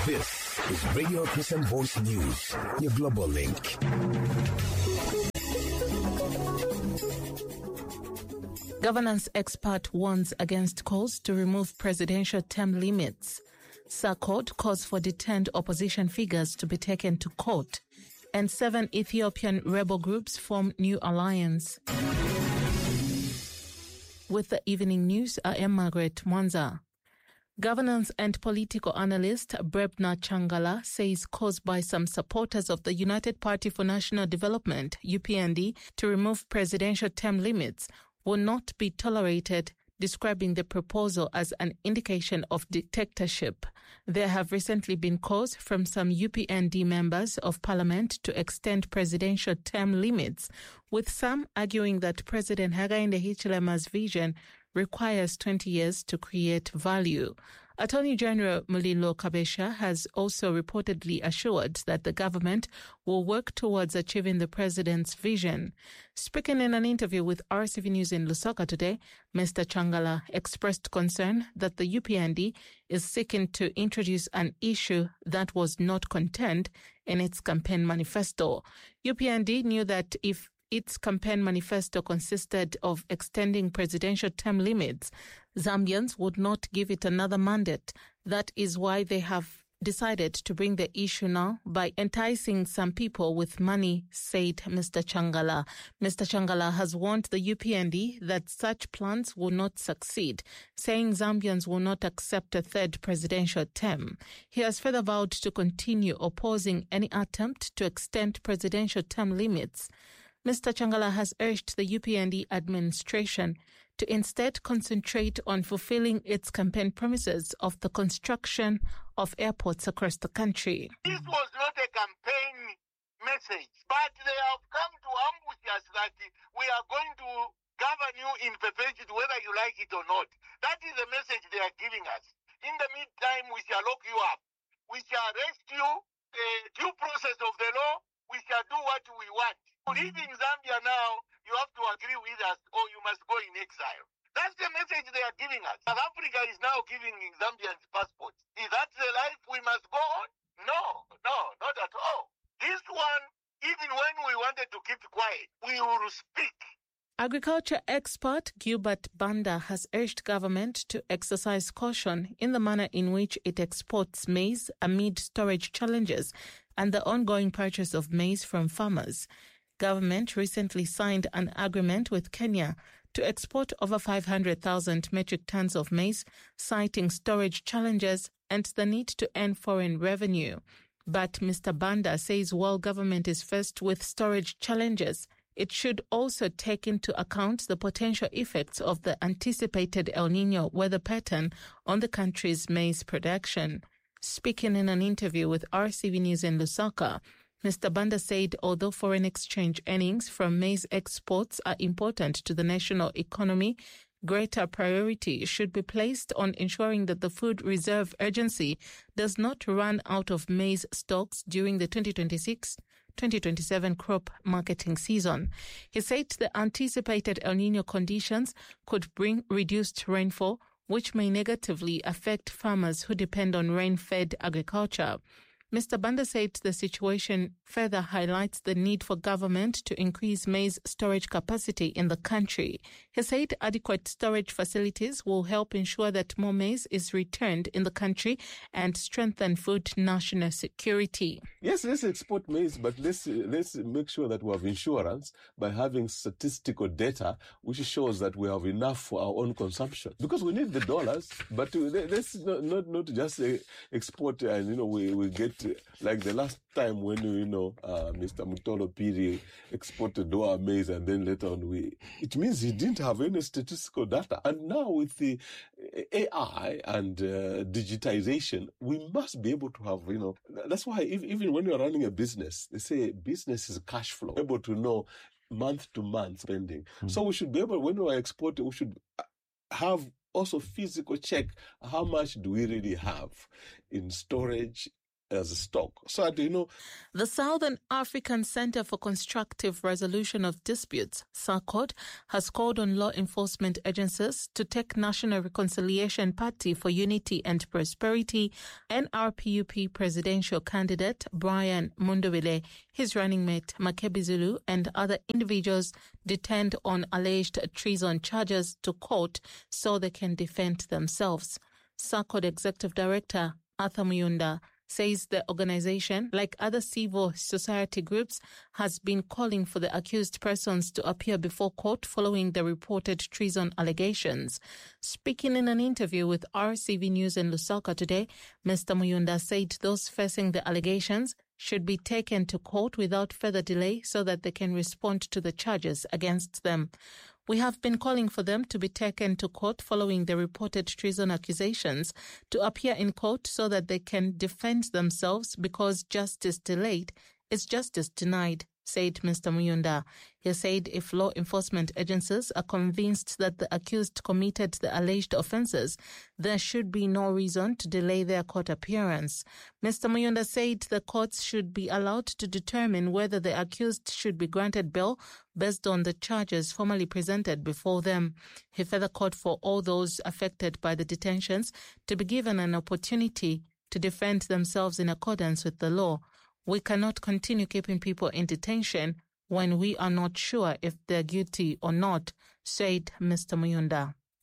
This is Radio Christian Voice News, your global link. Governance expert warns against calls to remove presidential term limits. SACOT calls for detained opposition figures to be taken to court. And 7 Ethiopian rebel groups form new alliance. With the evening news, I am Margaret Mwanza. Governance and political analyst Brebna Changala says calls by some supporters of the United Party for National Development, UPND, to remove presidential term limits will not be tolerated, describing the proposal as an indication of dictatorship. There have recently been calls from some UPND members of parliament to extend presidential term limits, with some arguing that President Hakainde Hichilema's vision requires 20 years to create value. Attorney General Mulilo Kabesha has also reportedly assured that the government will work towards achieving the president's vision. Speaking in an interview with RCV News in Lusaka today, Mr. Changala expressed concern that the UPND is seeking to introduce an issue that was not contained in its campaign manifesto. UPND knew that if its campaign manifesto consisted of extending presidential term limits, Zambians would not give it another mandate. That is why they have decided to bring the issue now by enticing some people with money, said Mr. Changala. Mr. Changala has warned the UPND that such plans will not succeed, saying Zambians will not accept a third presidential term. He has further vowed to continue opposing any attempt to extend presidential term limits. Mr. Changala has urged the UPND administration to instead concentrate on fulfilling its campaign promises of the construction of airports across the country. This was not a campaign message, but they have come to ambush us that we are going to govern you in perpetuity whether you like it or not. That is the message they are giving us. In the meantime, we shall lock you up. We shall arrest you, the due process of the law, we shall do what we want. To live in Zambia now, you have to agree with us or you must go in exile. That's the message they are giving us. South Africa is now giving Zambians passports. Is that the life we must go on? No, not at all. This one, even when we wanted to keep quiet, we will speak. Agriculture expert Gilbert Banda has urged government to exercise caution in the manner in which it exports maize amid storage challenges and the ongoing purchase of maize from farmers. Government recently signed an agreement with Kenya to export over 500,000 metric tons of maize, citing storage challenges and the need to earn foreign revenue. But Mr. Banda says while government is faced with storage challenges, it should also take into account the potential effects of the anticipated El Niño weather pattern on the country's maize production. Speaking in an interview with RCV News in Lusaka, Mr. Banda said although foreign exchange earnings from maize exports are important to the national economy, greater priority should be placed on ensuring that the Food Reserve Agency does not run out of maize stocks during the 2026-2027 crop marketing season. He said the anticipated El Niño conditions could bring reduced rainfall, which may negatively affect farmers who depend on rain-fed agriculture. Mr. Banda said the situation further highlights the need for government to increase maize storage capacity in the country. He said adequate storage facilities will help ensure that more maize is returned in the country and strengthen food national security. Yes, let's export maize, but let's make sure that we have insurance by having statistical data which shows that we have enough for our own consumption. Because we need the dollars, but let's not just export and, we get like the last time when, Mr. Mutolo Piri exported our maize and then later on it means he didn't have any statistical data. And now with the AI and digitization, we must be able to have, that's why even when you're running a business, they say business is cash flow, able to know month to month spending. Mm-hmm. So we should be able, when we are exporting, we should have also physical check how much do we really have in storage, as a stock. So, The Southern African Center for Constructive Resolution of Disputes, SACOD, has called on law enforcement agencies to take National Reconciliation Party for Unity and Prosperity NRPUP presidential candidate Brian Mundubile, his running mate Makebi Zulu, and other individuals detained on alleged treason charges to court so they can defend themselves. SACOD Executive Director Arthur Muyunda says the organization, like other civil society groups, has been calling for the accused persons to appear before court following the reported treason allegations. Speaking in an interview with RCV News in Lusaka today, Mr. Muyunda said those facing the allegations should be taken to court without further delay so that they can respond to the charges against them. We have been calling for them to be taken to court following the reported treason accusations to appear in court so that they can defend themselves because justice delayed is justice denied, said Mr. Muyunda. He said if law enforcement agencies are convinced that the accused committed the alleged offences, there should be no reason to delay their court appearance. Mr. Muyunda said the courts should be allowed to determine whether the accused should be granted bail based on the charges formally presented before them. He further called for all those affected by the detentions to be given an opportunity to defend themselves in accordance with the law. We cannot continue keeping people in detention when we are not sure if they're guilty or not, said Mr. Muyunda.